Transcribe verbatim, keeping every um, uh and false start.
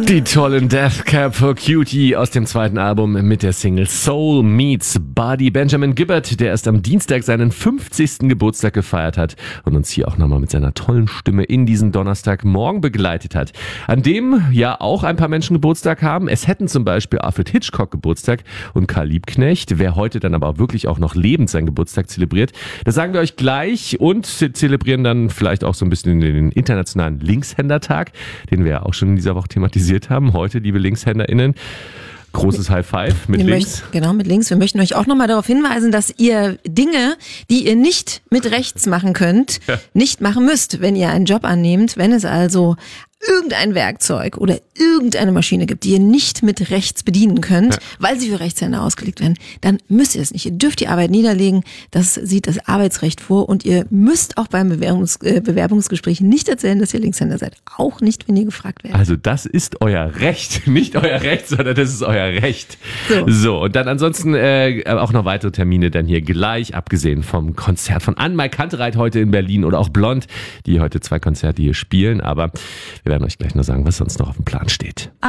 Die tollen Death Cab for Cutie aus dem zweiten Album mit der Single Soul Meets Body. Benjamin Gibbard, der erst am Dienstag seinen fünfzigsten Geburtstag gefeiert hat und uns hier auch nochmal mit seiner tollen Stimme in diesen Donnerstagmorgen begleitet hat. An dem ja auch ein paar Menschen Geburtstag haben. Es hätten zum Beispiel Alfred Hitchcock Geburtstag und Karl Liebknecht. Wer heute dann aber wirklich auch noch lebend seinen Geburtstag zelebriert, das sagen wir euch gleich und zelebrieren dann vielleicht auch so ein bisschen den internationalen Linkshändertag, den wir ja auch schon in dieser Woche thematisiert haben. Heute, liebe LinkshänderInnen, großes High Five mit Wir links. Möchten, genau, mit links. Wir möchten euch auch nochmal darauf hinweisen, dass ihr Dinge, die ihr nicht mit rechts machen könnt, ja. nicht machen müsst, wenn ihr einen Job annehmt. Wenn es also irgendein Werkzeug oder irgendeine Maschine gibt, die ihr nicht mit rechts bedienen könnt, ja. weil sie für Rechtshänder ausgelegt werden, dann müsst ihr es nicht. Ihr dürft die Arbeit niederlegen, das sieht das Arbeitsrecht vor und ihr müsst auch beim Bewerbungs- äh, Bewerbungsgespräch nicht erzählen, dass ihr Linkshänder seid. Auch nicht, wenn ihr gefragt werdet. Also das ist euer Recht, nicht euer Recht, sondern das ist euer Recht. So, so und dann ansonsten äh, auch noch weitere Termine dann hier gleich, abgesehen vom Konzert von Anne-Mai Kantereit heute in Berlin oder auch Blond, die heute zwei Konzerte hier spielen, aber wir werden euch gleich noch sagen, was sonst noch auf dem Plan steht.